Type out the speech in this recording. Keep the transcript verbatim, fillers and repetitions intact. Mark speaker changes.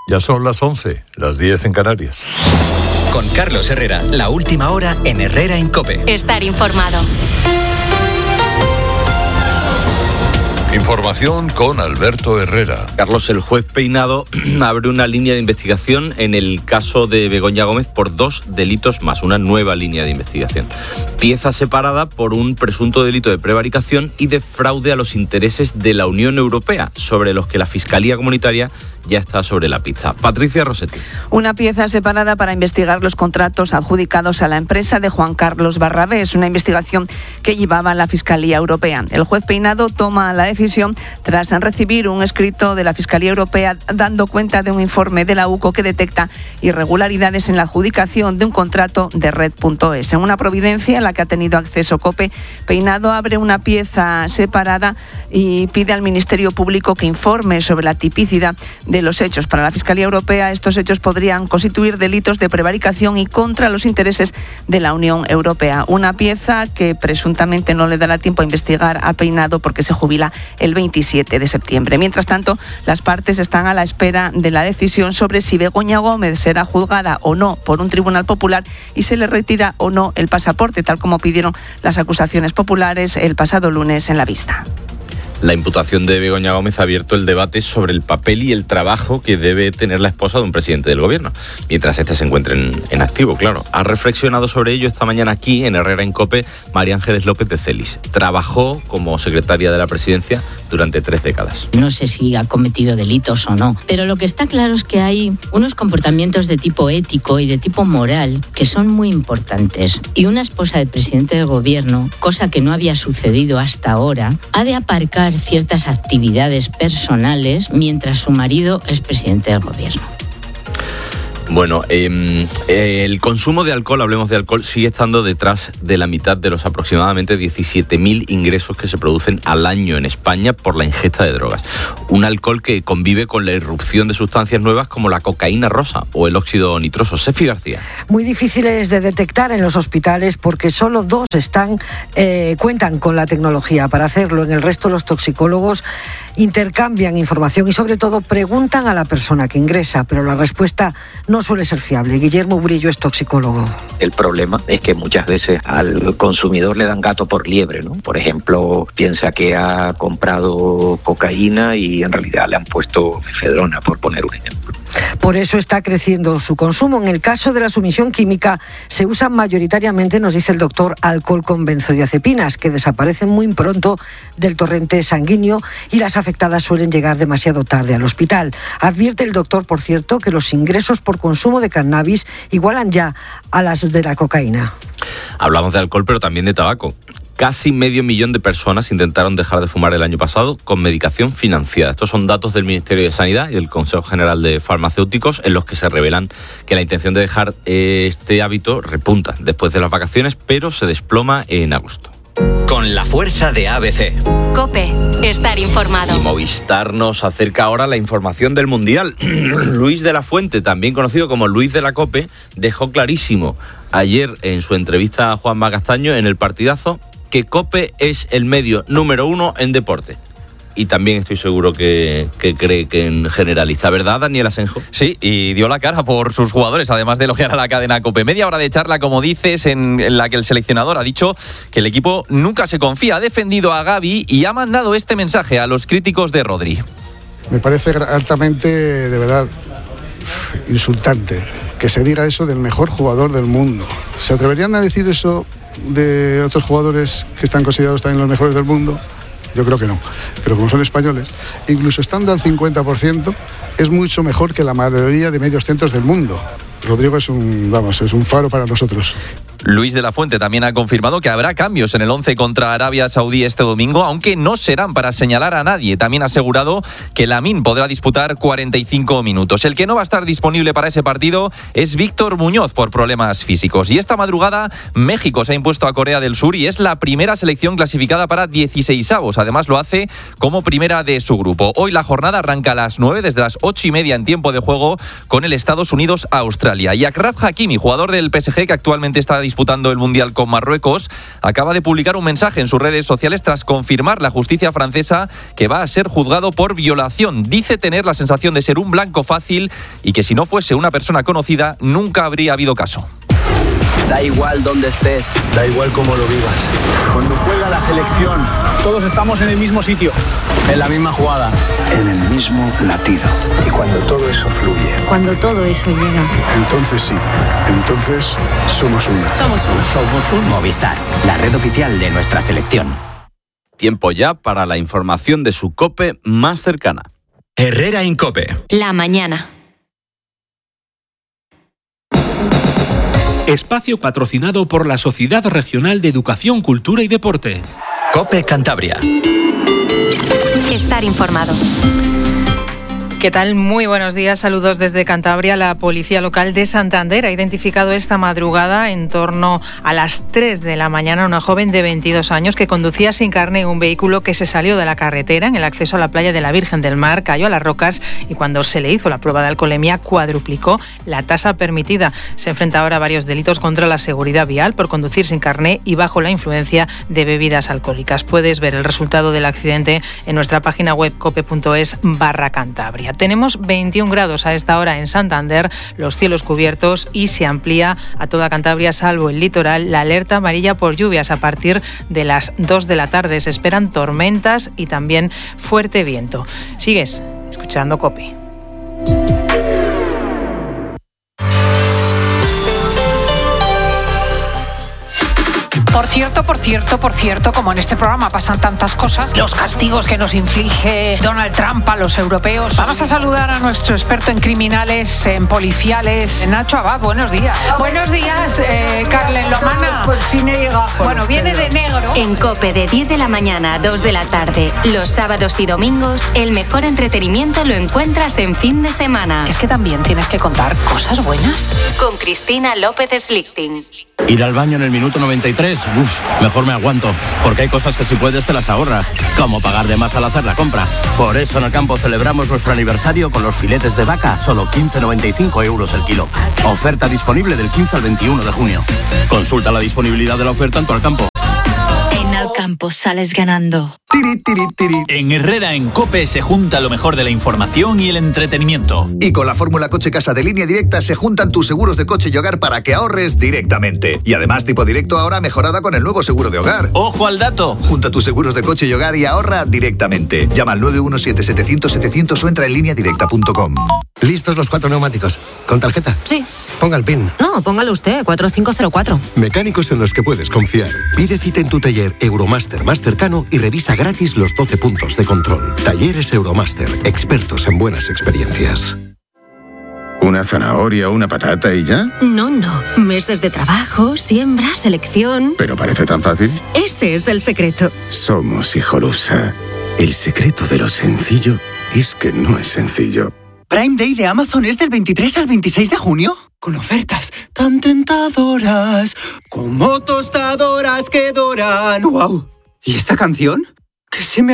Speaker 1: Ya son las once, las diez en Canarias.
Speaker 2: Con Carlos Herrera, la última hora en Herrera en COPE.
Speaker 3: Estar informado.
Speaker 1: Información con Alberto Herrera.
Speaker 4: Carlos, el juez Peinado abre una línea de investigación en el caso de Begoña Gómez por dos delitos más, una nueva línea de investigación. Pieza separada por un presunto delito de prevaricación y de fraude a los intereses de la Unión Europea, sobre los que la Fiscalía Comunitaria ya está sobre la pizza. Patricia Rossetti.
Speaker 5: Una pieza separada para investigar los contratos adjudicados a la empresa de Juan Carlos Barrabés, una investigación que llevaba la Fiscalía Europea. El juez Peinado toma la decisión tras recibir un escrito de la Fiscalía Europea dando cuenta de un informe de la U C O que detecta irregularidades en la adjudicación de un contrato de Red punto es. En una providencia a la que ha tenido acceso COPE, Peinado abre una pieza separada y pide al Ministerio Público que informe sobre la tipicidad de los hechos. Para la Fiscalía Europea, estos hechos podrían constituir delitos de prevaricación y contra los intereses de la Unión Europea. Una pieza que presuntamente no le dará tiempo a investigar a Peinado porque se jubila el veintisiete de septiembre. Mientras tanto, las partes están a la espera de la decisión sobre si Begoña Gómez será juzgada o no por un tribunal popular y se le retira o no el pasaporte, tal como pidieron las acusaciones populares el pasado lunes en la vista.
Speaker 4: La imputación de Begoña Gómez ha abierto el debate sobre el papel y el trabajo que debe tener la esposa de un presidente del gobierno, mientras este se encuentre en, en activo, claro. Ha reflexionado sobre ello esta mañana aquí, en Herrera en COPE, María Ángeles López de Celis. Trabajó como secretaria de la presidencia durante tres décadas.
Speaker 6: No sé si ha cometido delitos o no, pero lo que está claro es que hay unos comportamientos de tipo ético y de tipo moral que son muy importantes. Y una esposa del presidente del gobierno, cosa que no había sucedido hasta ahora, ha de aparcar ciertas actividades personales mientras su marido es presidente del gobierno.
Speaker 4: Bueno, eh, el consumo de alcohol, hablemos de alcohol, sigue estando detrás de la mitad de los aproximadamente diecisiete mil ingresos que se producen al año en España por la ingesta de drogas. Un alcohol que convive con la irrupción de sustancias nuevas como la cocaína rosa o el óxido nitroso. Sefi García.
Speaker 7: Muy difíciles de detectar en los hospitales porque solo dos están eh, cuentan con la tecnología para hacerlo. En el resto, los toxicólogos intercambian información y sobre todo preguntan a la persona que ingresa, pero la respuesta no suele ser fiable. Guillermo Brillo es toxicólogo.
Speaker 8: El problema es que muchas veces al consumidor le dan gato por liebre, ¿no? Por ejemplo, piensa que ha comprado cocaína y en realidad le han puesto mefedrona, por poner un ejemplo.
Speaker 7: Por eso está creciendo su consumo. En el caso de la sumisión química se usa mayoritariamente, nos dice el doctor, alcohol con benzodiazepinas, que desaparecen muy pronto del torrente sanguíneo y las afectadas suelen llegar demasiado tarde al hospital. Advierte el doctor, por cierto, que los ingresos por consumo de cannabis igualan ya a las de la cocaína.
Speaker 4: Hablamos de alcohol, pero también de tabaco. Casi medio millón de personas intentaron dejar de fumar el año pasado con medicación financiada. Estos son datos del Ministerio de Sanidad y del Consejo General de Farmacéuticos, en los que se revelan que la intención de dejar este hábito repunta después de las vacaciones, pero se desploma en agosto.
Speaker 2: Con la fuerza de A B C.
Speaker 3: COPE, estar informado.
Speaker 4: Y Movistar nos acerca ahora la información del Mundial. Luis de la Fuente, también conocido como Luis de la COPE, dejó clarísimo ayer en su entrevista a Juanma Castaño en el partidazo que COPE es el medio número uno en deporte. Y también estoy seguro que, que cree que en generalista, ¿verdad, Daniel Asenjo?
Speaker 9: Sí, y dio la cara por sus jugadores, además de elogiar a la cadena COPE. Media hora de charla, como dices, en, en la que el seleccionador ha dicho que el equipo nunca se confía. Ha defendido a Gavi y ha mandado este mensaje a los críticos de Rodri.
Speaker 10: Me parece altamente, de verdad, insultante que se diga eso del mejor jugador del mundo. ¿Se atreverían a decir eso de otros jugadores que están considerados también los mejores del mundo? Yo creo que no, pero como son españoles, incluso estando al cincuenta por ciento, es mucho mejor que la mayoría de medios centros del mundo. Rodrigo es un, vamos, es un faro para nosotros.
Speaker 9: Luis de la Fuente también ha confirmado que habrá cambios en el once contra Arabia Saudí este domingo, aunque no serán para señalar a nadie. También ha asegurado que Lamine podrá disputar cuarenta y cinco minutos. El que no va a estar disponible para ese partido es Víctor Muñoz por problemas físicos. Y esta madrugada México se ha impuesto a Corea del Sur y es la primera selección clasificada para dieciseisavos. Además lo hace como primera de su grupo. Hoy la jornada arranca a las nueve, desde las ocho y media en tiempo de juego, con el Estados Unidos-Australia. Y Achraf Hakimi, jugador del P S G que actualmente está disputando el Mundial con Marruecos, acaba de publicar un mensaje en sus redes sociales tras confirmar la justicia francesa que va a ser juzgado por violación. Dice tener la sensación de ser un blanco fácil y que si no fuese una persona conocida, nunca habría habido caso.
Speaker 11: Da igual dónde estés,
Speaker 12: da igual cómo lo vivas.
Speaker 11: Cuando juega la selección, todos estamos en el mismo sitio, en la misma jugada,
Speaker 12: en el mismo latido. Y cuando todo eso fluye,
Speaker 13: cuando todo eso llega,
Speaker 10: entonces sí, entonces somos uno.
Speaker 13: Somos uno.
Speaker 2: Somos un Movistar, la red oficial de nuestra selección.
Speaker 4: Tiempo ya para la información de su COPE más cercana.
Speaker 2: Herrera en COPE.
Speaker 3: La mañana.
Speaker 14: Espacio patrocinado por la Sociedad Regional de Educación, Cultura y Deporte.
Speaker 2: COPE Cantabria.
Speaker 3: Estar informado.
Speaker 15: ¿Qué tal? Muy buenos días. Saludos desde Cantabria. La Policía Local de Santander ha identificado esta madrugada, en torno a las tres de la mañana, a una joven de veintidós años que conducía sin carné un vehículo que se salió de la carretera en el acceso a la playa de la Virgen del Mar, cayó a las rocas y cuando se le hizo la prueba de alcoholemia cuadruplicó la tasa permitida. Se enfrenta ahora a varios delitos contra la seguridad vial por conducir sin carné y bajo la influencia de bebidas alcohólicas. Puedes ver el resultado del accidente en nuestra página web cope punto es barra Cantabria. Tenemos veintiún grados a esta hora en Santander, los cielos cubiertos y se amplía a toda Cantabria, salvo el litoral, la alerta amarilla por lluvias. A partir de las dos de la tarde se esperan tormentas y también fuerte viento. Sigues escuchando COPE.
Speaker 16: Por cierto, por cierto, por cierto, como en este programa pasan tantas cosas, los castigos que nos inflige Donald Trump a los europeos. Vamos a saludar a nuestro experto en criminales, en policiales, Nacho Abad. Buenos días. Buenos días, eh, Carlen Lomana.
Speaker 17: Por fin he llegado.
Speaker 16: Bueno, viene de negro.
Speaker 3: En COPE de diez de la mañana a dos de la tarde, los sábados y domingos, el mejor entretenimiento lo encuentras en fin de semana.
Speaker 16: Es que también tienes que contar cosas buenas.
Speaker 3: Con Cristina López Slichting.
Speaker 18: Ir al baño en el minuto noventa y tres, uff, mejor me aguanto, porque hay cosas que si puedes te las ahorras, como pagar de más al hacer la compra. Por eso en el campo celebramos nuestro aniversario con los filetes de vaca, solo quince noventa y cinco euros el kilo. Oferta disponible del quince al veintiuno de junio. Consulta la disponibilidad de la oferta en tu Alcampo.
Speaker 19: En Alcampo sales ganando.
Speaker 20: Tiri, tiri, tiri. En Herrera en COPE se junta lo mejor de la información y el entretenimiento.
Speaker 21: Y con la fórmula Coche Casa de Línea Directa se juntan tus seguros de coche y hogar para que ahorres directamente. Y además tipo directo ahora mejorada con el nuevo seguro de hogar.
Speaker 20: ¡Ojo al dato!
Speaker 21: Junta tus seguros de coche y hogar y ahorra directamente. Llama al nueve uno siete, setecientos, setecientos o entra en línea directa punto com.
Speaker 22: ¿Listos los cuatro neumáticos? ¿Con tarjeta?
Speaker 19: Sí.
Speaker 22: Ponga el PIN.
Speaker 19: No, póngalo usted, cuatro cinco cero cuatro.
Speaker 22: Mecánicos en los que puedes confiar. Pide cita en tu taller Euromaster más cercano y revisa gratis los doce puntos de control. Talleres Euromaster, expertos en buenas experiencias.
Speaker 23: ¿Una zanahoria o una patata y ya?
Speaker 19: No, no. Meses de trabajo, siembra, selección.
Speaker 23: ¿Pero parece tan fácil?
Speaker 19: Ese es el secreto.
Speaker 23: Somos Hijolusa. El secreto de lo sencillo es que no es sencillo.
Speaker 24: Prime Day de Amazon es del veintitrés al veintiséis de junio, con ofertas tan tentadoras como tostadoras que doran. ¡Wow! ¿Y esta canción? ¿Qué se me